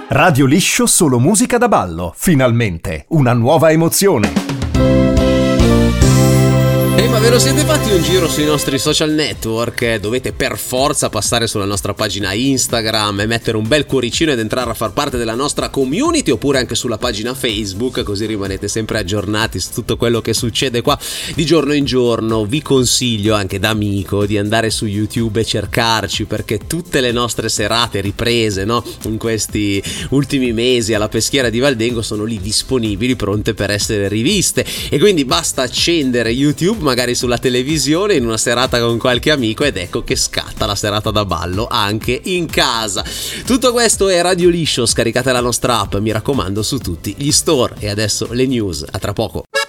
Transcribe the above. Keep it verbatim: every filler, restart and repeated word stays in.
Radio Liscio, solo musica da ballo. Finalmente, una nuova emozione. Ehi, ma ve lo siete fatti un giro sui nostri social network? Dovete per forza passare sulla nostra pagina Instagram e mettere un bel cuoricino ed entrare a far parte della nostra community, oppure anche sulla pagina Facebook, così rimanete sempre aggiornati su tutto quello che succede qua di giorno in giorno. Vi consiglio anche da amico di andare su YouTube e cercarci, perché tutte le nostre serate riprese, no, in questi ultimi mesi alla Peschiera di Valdengo sono lì disponibili, pronte per essere riviste, e quindi basta accendere YouTube magari sulla televisione in una serata con qualche amico ed ecco che scatta la serata da ballo anche in casa. Tutto questo è Radio Liscio, scaricate la nostra app, mi raccomando, su tutti gli store. E adesso le news, a tra poco.